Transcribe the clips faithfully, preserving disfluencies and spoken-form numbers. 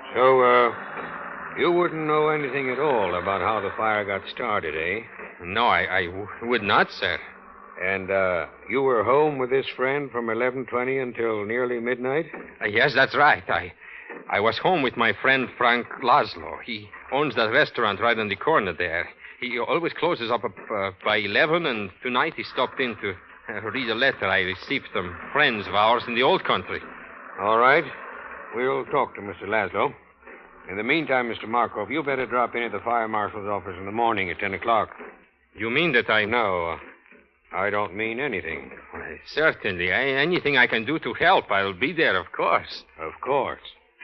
So, uh, you wouldn't know anything at all about how the fire got started, eh? No, I, I w- would not, sir. And, uh, you were home with this friend from eleven twenty until nearly midnight? Uh, yes, that's right. I I was home with my friend Frank Laszlo. He owns that restaurant right on the corner there. He always closes up uh, by eleven, and tonight he stopped in to uh, read a letter I received from friends of ours in the old country. All right. We'll talk to Mister Laszlo. In the meantime, Mister Markov, you better drop in at the fire marshal's office in the morning at ten o'clock. You mean that I... No, I don't mean anything. Well, certainly. I, anything I can do to help, I'll be there, of course. Of course.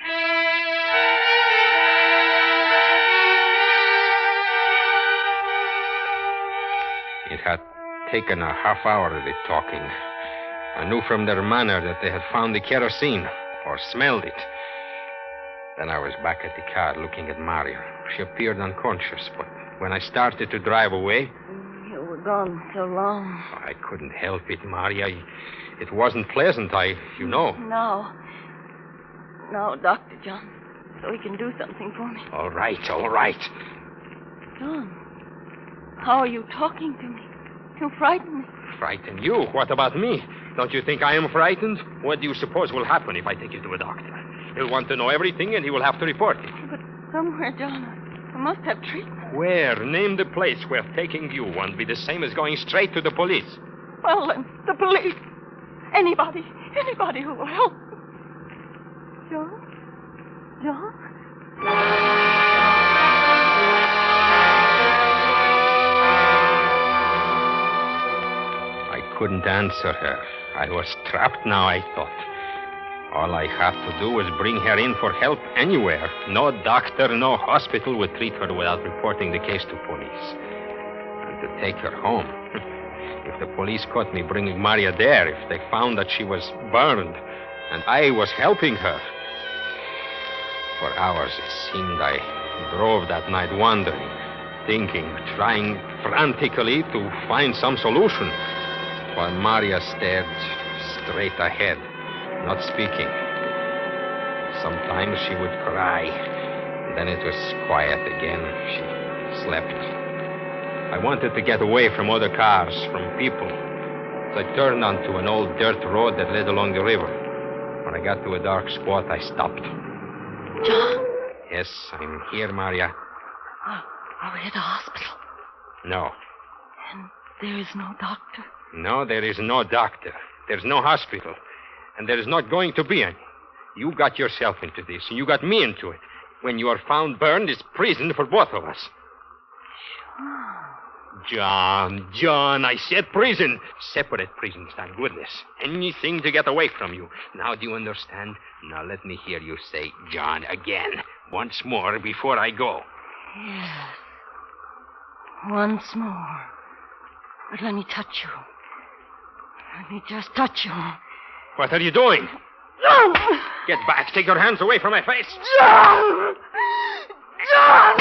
It had taken a half hour of the talking. I knew from their manner that they had found the kerosene, or smelled it. Then I was back at the car looking at Maria. She appeared unconscious, but when I started to drive away... You were gone so long. I couldn't help it, Maria. It wasn't pleasant, I... you know. Now. Now, Doctor John, so he can do something for me. All right, all right. John, how are you talking to me? You frighten me. Frighten you? What about me? Don't you think I am frightened? What do you suppose will happen if I take you to a doctor? He'll want to know everything, and he will have to report it. But somewhere, John, I must have treatment. Where? Name the place where taking you won't be the same as going straight to the police. Well, then, the police. Anybody, anybody who will help me. John? John? I couldn't answer her. I was trapped now, I thought. All I had to do was bring her in for help anywhere. No doctor, no hospital would treat her without reporting the case to police. And to take her home. If the police caught me bringing Maria there, if they found that she was burned, and I was helping her. For hours, it seemed, I drove that night wandering, thinking, trying frantically to find some solution, while Maria stared straight ahead, not speaking. Sometimes she would cry. Then it was quiet again. She slept. I wanted to get away from other cars, from people. So I turned onto an old dirt road that led along the river. When I got to a dark spot, I stopped. John? Yes, I'm here, Maria. Oh, are we at a hospital? No. And there is no doctor? No, there is no doctor. There's no hospital. And there is not going to be any. You got yourself into this, and you got me into it. When you are found burned, it's prison for both of us. John, John, I said prison. Separate prisons, thank goodness. Anything to get away from you. Now, do you understand? Now, let me hear you say John again. Once more before I go. Yes. Once more. But let me touch you. Let me just touch you. What are you doing? John! Get back. Take your hands away from my face. John! John!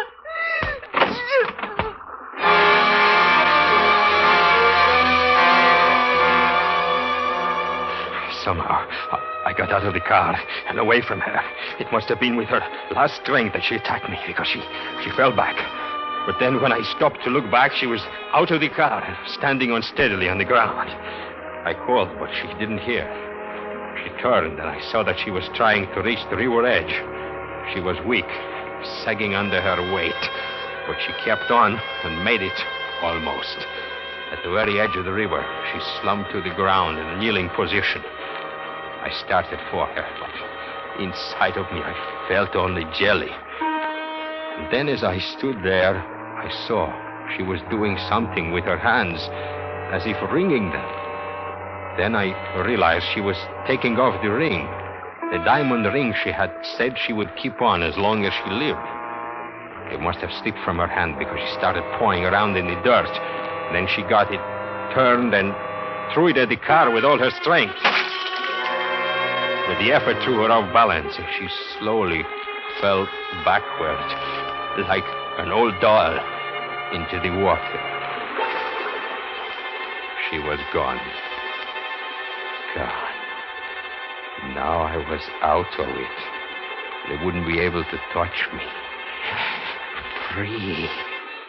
Somehow, I got out of the car and away from her. It must have been with her last strength that she attacked me, because she, she fell back. But then when I stopped to look back, she was out of the car and standing unsteadily on the ground. I called, but she didn't hear. She turned, and I saw that she was trying to reach the river edge. She was weak, sagging under her weight, but she kept on and made it almost. At the very edge of the river, she slumped to the ground in a kneeling position. I started for her, but inside of me I felt only jelly. And then as I stood there, I saw she was doing something with her hands, as if wringing them. Then I realized she was taking off the ring, the diamond ring she had said she would keep on as long as she lived. It must have slipped from her hand because she started pawing around in the dirt. Then she got it, turned, and threw it at the car with all her strength. With the effort threw her off balance, and she slowly fell backward, like an old doll, into the water. She was gone. Gone. Now I was out of it. They wouldn't be able to touch me. Free.